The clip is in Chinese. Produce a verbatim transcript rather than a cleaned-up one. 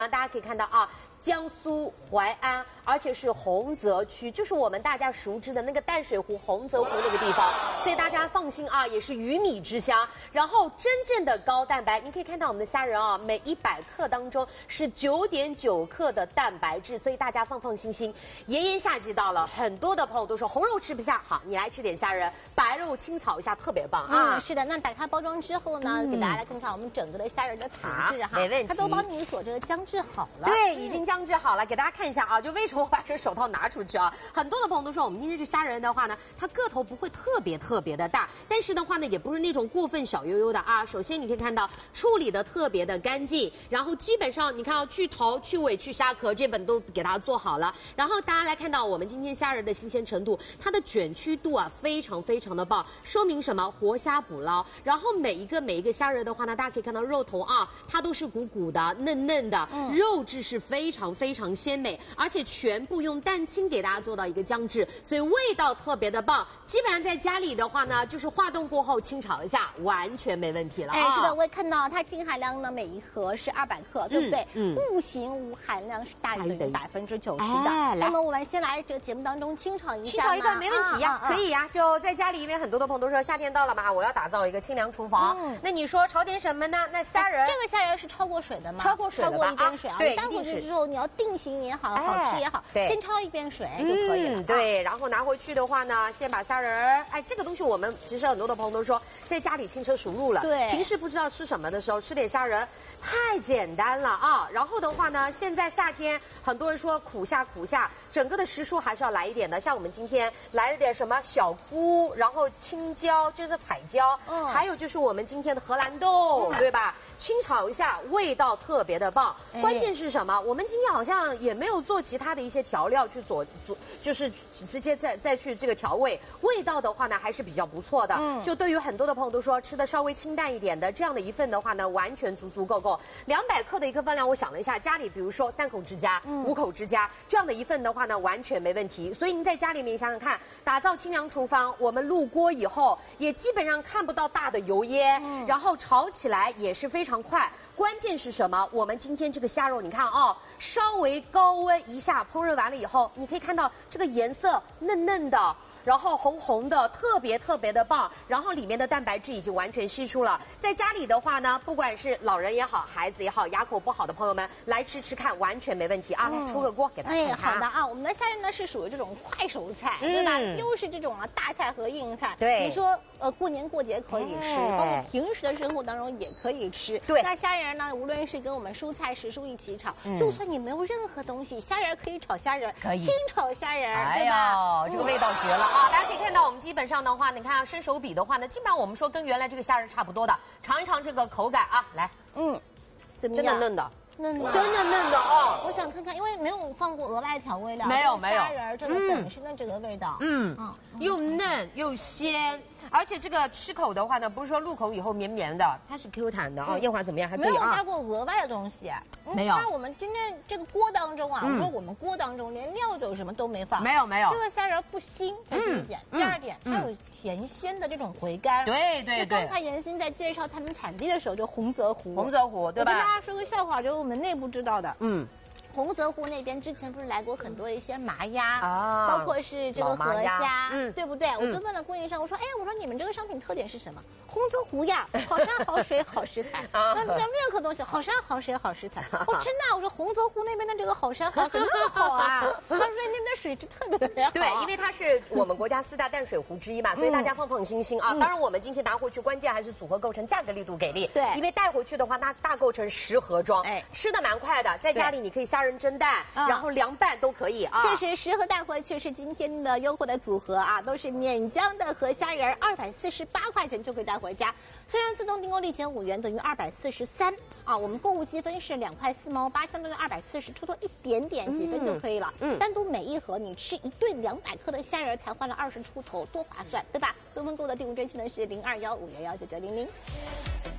大家可以看到啊，江苏淮安，而且是洪泽区，就是我们大家熟知的那个淡水湖、洪泽湖那个地方，所以大家放心啊，也是鱼米之乡。然后真正的高蛋白，你可以看到我们的虾仁啊，每一百克当中是九点九克的蛋白质，所以大家放放心心。炎炎夏季到了，很多的朋友都说红肉吃不下，好，你来吃点虾仁，白肉清炒一下特别棒啊。 嗯，是的，那打开包装之后呢，嗯、给大家来看看我们整个的虾仁的品质哈， 没问题， 它都帮你所这个姜制好了。 对，已经姜制好了，给大家看一下啊，就为什么我把这手套拿出去啊？很多的朋友都说，我们今天这虾仁的话呢，它个头不会特别特别的大，但是的话呢，也不是那种过分小悠悠的啊。首先你可以看到处理的特别的干净，然后基本上你看到去头、去尾、去虾壳这本都给它做好了。然后大家来看到我们今天虾仁的新鲜程度，它的卷曲度啊非常非常的棒，说明什么？活虾捕捞。然后每一个每一个虾仁的话呢，大家可以看到肉头啊，它都是鼓鼓的、嫩嫩的，嗯、肉质是非常非常鲜美，而且全部用蛋清给大家做到一个姜制，所以味道特别的棒。基本上在家里的话呢，就是化冻过后清炒一下，完全没问题了。 哎，是的，我也看到它净含量呢，每一盒是二百克，对不对？嗯，不行无含量是大于百分之九十的。哎，那么我们先来这个节目当中清炒一下， 清炒一段没问题呀、啊啊啊，可以呀、啊。就在家里，因为很多的朋友都说夏天到了嘛，我要打造一个清凉厨房。嗯，那你说炒点什么呢？那虾仁、 哎，这个虾仁是超过水的吗？ 超过水的吧？ 超过一遍水啊。 对， 待会去之后你要定型也好，好吃也好， 对， 先焯一遍水就可以了。 嗯，对，然后拿回去的话呢，先把虾仁儿，哎，这个东西我们其实很多的朋友都说，在家里轻车熟路了。 对， 平时不知道吃什么的时候，吃点虾仁太简单了啊。然后的话呢，现在夏天很多人说苦夏苦夏，整个的时数还是要来一点的。像我们今天来了点什么小菇，然后青椒，就是彩椒，嗯，还有就是我们今天的荷兰豆，嗯、对吧？清炒一下，味道特别的棒。哎、关键是什么？我们今天好像也没有做其他的一些调料去做做，就是直接再再去这个调味，味道的话呢还是比较不错的。嗯，就对于很多的朋友都说吃的稍微清淡一点的，这样的一份的话呢，完全足足够够。两百克的一个分量，我想了一下，家里比如说三口之家、嗯、五口之家这样的一份的话呢，完全没问题。所以您在家里面想想看，打造清凉厨房，我们入锅以后也基本上看不到大的油烟，嗯、然后炒起来也是非常快。关键是什么？我们今天这个虾肉，你看哦，稍微高温一下烹饪完了以后，你可以看到这个颜色嫩嫩的。然后红红的，特别特别的棒，然后里面的蛋白质已经完全析出了。在家里的话呢，不管是老人也好，孩子也好，牙口不好的朋友们来吃吃看，完全没问题啊！嗯、来出个锅给大家看看。 哎，好的啊，我们的虾仁呢是属于这种快手菜，嗯、对吧？又是这种啊大菜和硬菜。 对， 你说呃过年过节可以吃，哎、包括平时的生活当中也可以吃。 对， 那虾仁呢，无论是跟我们蔬菜、时蔬一起炒，嗯、就算你没有任何东西，虾仁可以炒虾仁， 可以清炒虾仁， 哎、 对吧？ 这个味道绝了啊！大家可以看到。我们基本上的话，你看啊，伸手比的话呢，基本上我们说跟原来这个虾仁差不多的，尝一尝这个口感啊，来， 嗯，怎么样？真的嫩的， 嫩的， 真的嫩的哦。 我想看看，因为没有放过额外调味料， 没有没有， 虾仁这个本身的这个味道， 嗯嗯，又嫩又鲜。而且这个吃口的话呢，不是说入口以后绵绵的，它是 Q 弹的啊。燕华怎么样？还可以啊。 没有加过额外的东西， 没有。 那我们今天这个锅当中啊，我说我们锅当中连料酒什么都没放， 没有没有。 这个虾仁不腥，这是一点。第二点，它有甜鲜的这种回甘。 对对对。 刚才妍心在介绍他们产地的时候，就洪泽湖。 洪泽湖对吧？ 我跟大家说个笑话，就是我们内部知道的。 嗯。 洪泽湖那边之前不是来过很多一些麻鸭啊，包括是这个河虾，嗯，对不对？我就问了供应商，我说，哎，我说你们这个商品特点是什么？洪泽湖呀，好山好水好食材。那那任何东西，好山好水好食材。哦，真的，我说洪泽湖那边的这个好山好水那么好啊。他说那边的水质特别特别好。 对，因为它是我们国家四大淡水湖之一嘛，所以大家放放心心啊。当然，我们今天拿回去，关键还是组合构成，价格力度给力。 对， 因为带回去的话，那大构成十盒装，哎，吃的蛮快的，在家里你可以虾仁蒸蛋。然后凉拌都可以啊， 确实十盒带回去是今天的优惠的组合啊，都是免浆的和虾仁，二百四十八块钱就可以带回家。虽然自动订购立减五元等于二百四十三啊，我们购物积分是两块四毛八，相当于二百四十，出头一点点几分就可以了。嗯，单独每一盒你吃一顿两百克的虾仁才换了二十出头，多划算，对吧？东风购的订物专线呢是零二幺五幺幺九九零零。